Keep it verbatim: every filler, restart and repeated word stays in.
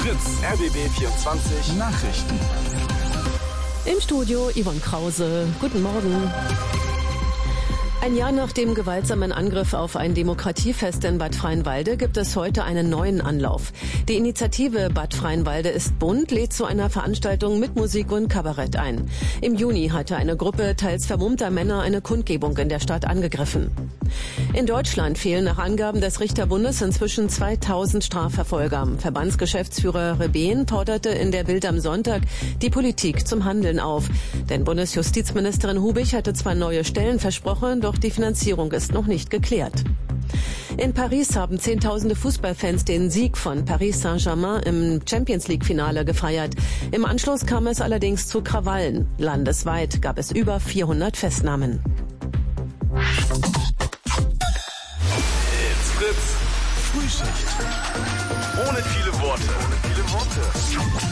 Fritz, R B B vierundzwanzig Nachrichten. Im Studio Yvonne Krause. Guten Morgen. Ein Jahr nach dem gewaltsamen Angriff auf ein Demokratiefest in Bad Freienwalde gibt es heute einen neuen Anlauf. Die Initiative Bad Freienwalde ist bunt lädt zu einer Veranstaltung mit Musik und Kabarett ein. Im Juni hatte eine Gruppe teils vermummter Männer eine Kundgebung in der Stadt angegriffen. In Deutschland fehlen nach Angaben des Richterbundes inzwischen zweitausend Strafverfolger. Verbandsgeschäftsführer Rebehn forderte in der Bild am Sonntag die Politik zum Handeln auf. Denn Bundesjustizministerin Hubich hatte zwar neue Stellen versprochen, doch die Finanzierung ist noch nicht geklärt. In Paris haben Zehntausende Fußballfans den Sieg von Paris Saint-Germain im Champions-League-Finale gefeiert. Im Anschluss kam es allerdings zu Krawallen. Landesweit gab es über vierhundert Festnahmen. Fritz, Frühschicht. Ohne viele Worte. Ohne viele Worte.